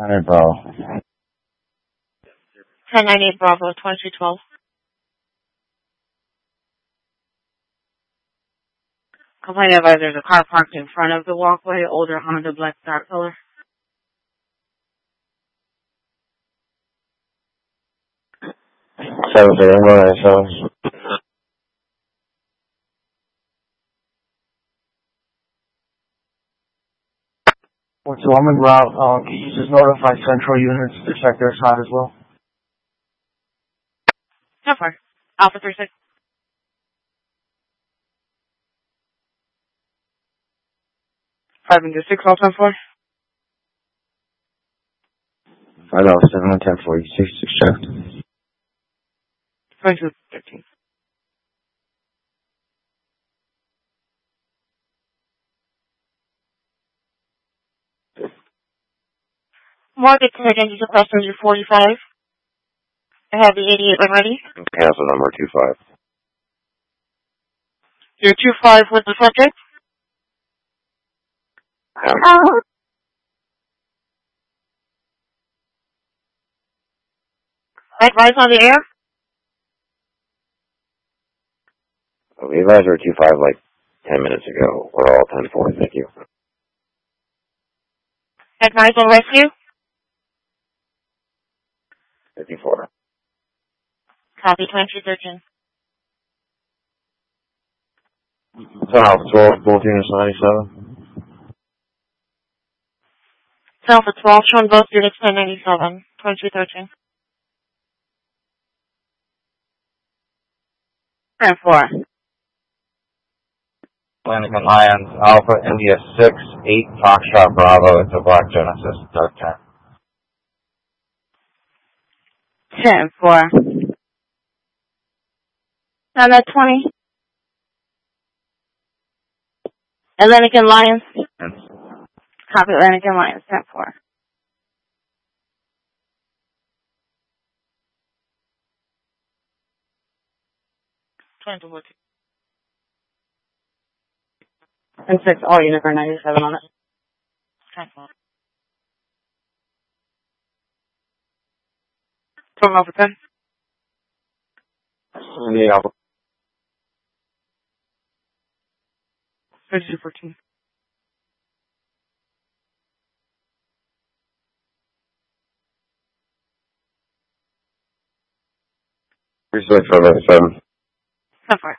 100 Bravo. 1098 Bravo, 2212. Complaint advisor, there's a car parked in front of the walkway, older Honda black dark color. Seven zero. So I'm en route. Can you just notify central units to check their side as well? How far? Alpha 36. Five into 6, all 10 4. 507 1046, check. 2213. Mortgage identity questions are 45. I have the 88 when ready. Cancel number 25. Your 25 with the subject. Advice on the air? We advised her 25 like 10 minutes ago. We're all 10-4, thank you. Advice on rescue? 54. Copy 2213. Alpha 12, both units 97. Alpha 12, showing both units 1097, 2213. 10-4. Atlantic and Lions, Alpha India 6, 8, Foxtrot Bravo, it's a black Genesis, dark 10. 10-4. Now that 20. Atlantic and Lions. Copy Atlantic and Lions, 10-4. And 6, all units are 97 on it. 10-4. 12 Alpha 10. 78 Alpha. 3214. 36 10-4.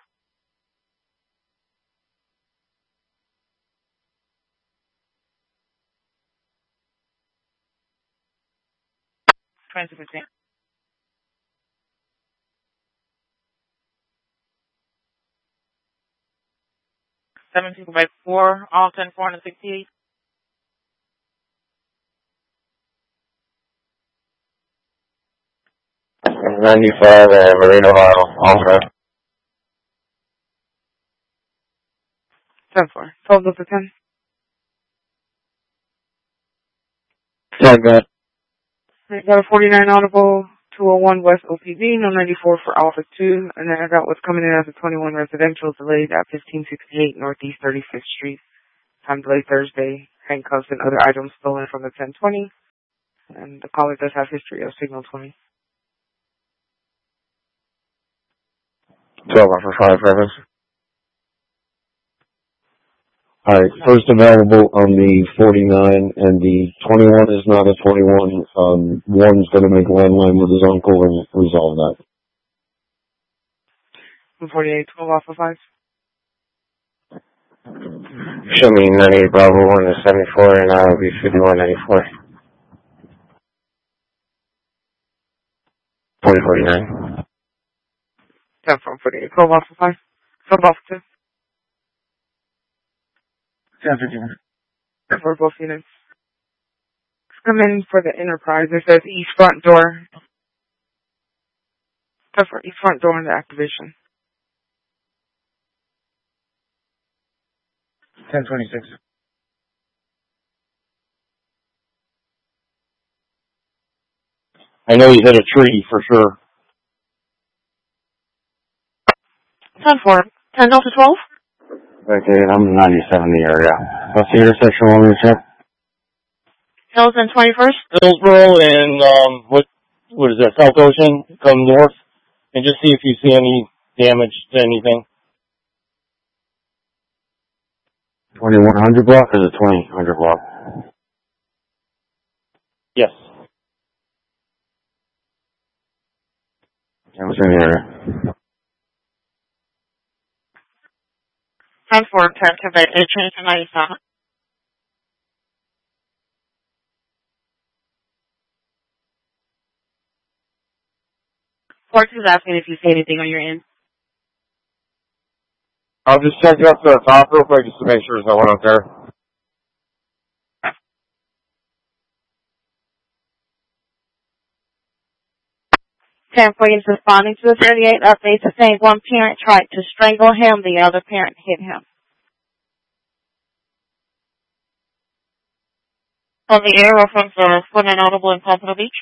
2215. 17 by 4, all 10-4 and 68. 95 and Marine, Ohio, Alpha. 10-4. 12 Delta 10. 10, good. I got a 49 Audible, 201 West OPV, no 94 for Alpha 2, and then I got what's coming in as a 21 residential delayed at 1568 Northeast 35th Street. Time delayed Thursday. Handcuffs and other items stolen from the 1020. And the caller does have history of Signal 20. 12 Alpha 5, purpose. Alright, first available on the 49, and the 21 is not a 21. One's going to make landline with his uncle and resolve that. 48, 12 Alpha 5. Show me 98 Bravo 1 to 74, and I'll be 5194. 4049. 10 from 48, 12 Alpha 5. 12 Alpha 2. 1051. For both units. Come in for the Enterprise. It says east front door. That's for east front door in the activation. 1026. I know you hit a tree for sure. 10-4. 10 Delta 12? Okay, I'm 97 in the area. What's the intersection on the check? Hills and 21st? Hillsboro and, what is that, South Ocean, come north, and just see if you see any damage to anything. 2100 block or the 2000 block? Yes. That was in the area. 10-4, 10 Quebec, 8 to 97. 42's asking if you see anything on your end. I'll just check it up to the top real quick just to make sure there's no one up there. Tampa is responding to the 38 updates saying one parent tried to strangle him, the other parent hit him. On the air, reference Flint and Audible in Pompano Beach.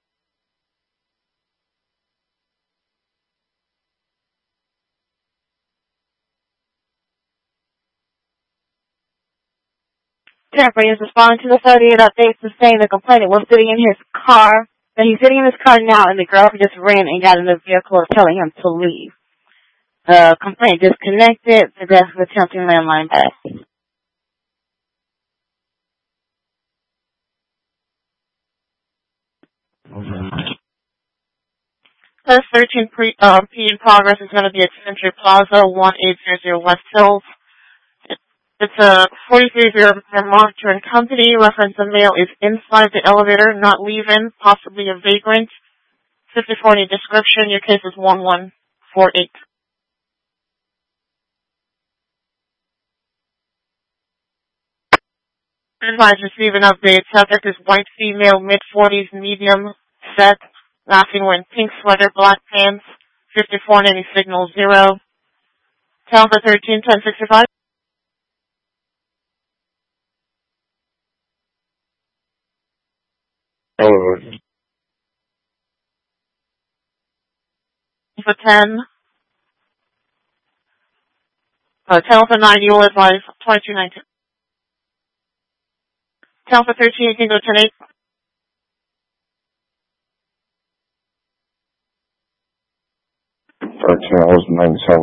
Tampa is responding to the 38 updates saying the complainant was sitting in his car. And he's sitting in his car now, and the girl just ran and got in the vehicle telling him to leave. The complaint disconnected. The desk was attempting landline back. First 13 P in progress is going to be at Century Plaza, 1800 West Hills. It's a 43-year monitoring company. Reference the male is inside the elevator, not leaving, possibly a vagrant. 5040 description. Your case is 1148. Advise receiving update. Subject is white female, mid-40s, medium, set, laughing wearing pink sweater, black pants. 5490 signal 0. Talbot 13 1065. For 10. 10 for 9, you will advise 2219. 10 for 13, you can go 10-8. 13 hours and 97.